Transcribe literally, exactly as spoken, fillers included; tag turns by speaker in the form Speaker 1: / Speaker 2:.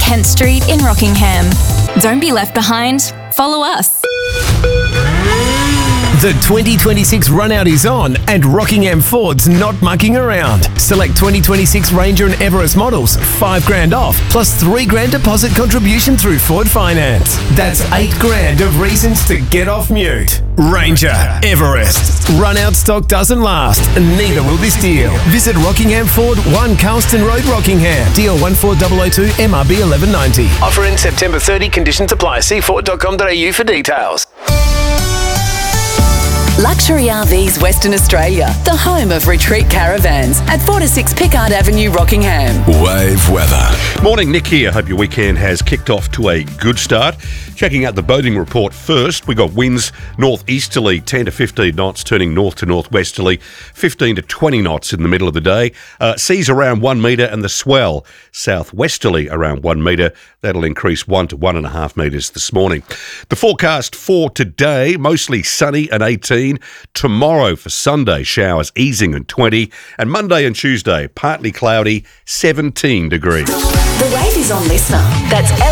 Speaker 1: Kent Street in Rockingham. Don't be left behind. Follow us.
Speaker 2: The twenty twenty-six run-out is on and Rockingham Ford's not mucking around. Select twenty twenty-six Ranger and Everest models, five grand off, plus three grand deposit contribution through Ford Finance. That's eight grand of reasons to get off mute. Ranger, Everest. Run-out stock doesn't last, and neither will this deal. Visit Rockingham Ford, one Carlston Road, Rockingham. D L one four zero zero two, M R B eleven ninety. Offer in September thirtieth, conditions apply. See ford dot com dot a u for details.
Speaker 3: Luxury R Vs Western Australia, the home of retreat caravans at four to six Pickard Avenue, Rockingham.
Speaker 4: Wave weather.
Speaker 5: Morning, Nick here. Hope your weekend has kicked off to a good start. Checking out the boating report first, we got winds northeasterly ten to fifteen knots, turning north to northwesterly fifteen to twenty knots in the middle of the day. Uh, seas around one metre and the swell southwesterly around one metre. That'll increase one to one and a half metres this morning. The forecast for today, mostly sunny and eighteen. Tomorrow for Sunday, showers easing and twenty. And Monday and Tuesday, partly cloudy, seventeen degrees.
Speaker 3: The Wave is on Listener. That's